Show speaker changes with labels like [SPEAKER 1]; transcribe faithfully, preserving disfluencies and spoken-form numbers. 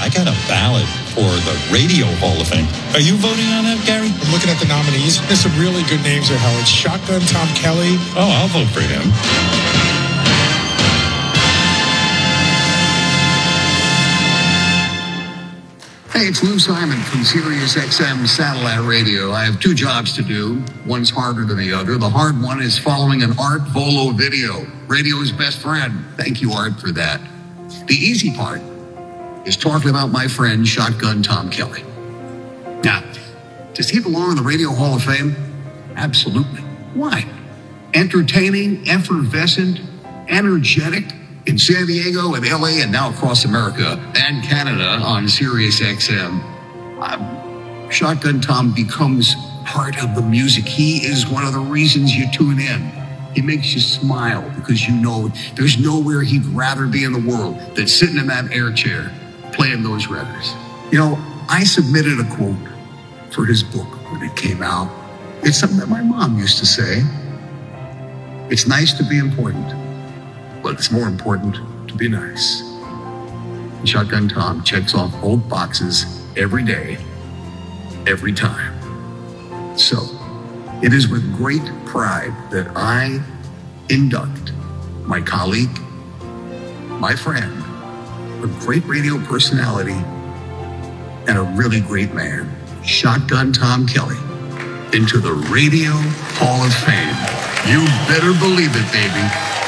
[SPEAKER 1] I got a ballot for the Radio Hall of Fame. Are you voting on that, Gary?
[SPEAKER 2] I'm looking at the nominees. There's some really good names there, Howard. Shotgun Tom Kelly.
[SPEAKER 1] Oh, I'll vote for him.
[SPEAKER 3] Hey, it's Lou Simon from Sirius X M Satellite Radio. I have two jobs to do. One's harder than the other. The hard one is following an Art Volo video, radio's best friend. Thank you, Art, for that. The easy part is talking about my friend Shotgun Tom Kelly. Now, does he belong in the Radio Hall of Fame? Absolutely. Why? Entertaining, effervescent, energetic, in San Diego and L A and now across America and Canada on Sirius X M. Uh, Shotgun Tom becomes part of the music. He is one of the reasons you tune in. He makes you smile because you know there's nowhere he'd rather be in the world than sitting in that air chair playing those records. You know, I submitted a quote for his book when it came out. It's something that my mom used to say. It's nice to be important, but it's more important to be nice. And Shotgun Tom checks off both boxes every day, every time. So, it is with great pride that I induct my colleague, my friend, a great radio personality, and a really great man, Shotgun Tom Kelly, into the Radio Hall of Fame. You better believe it, baby.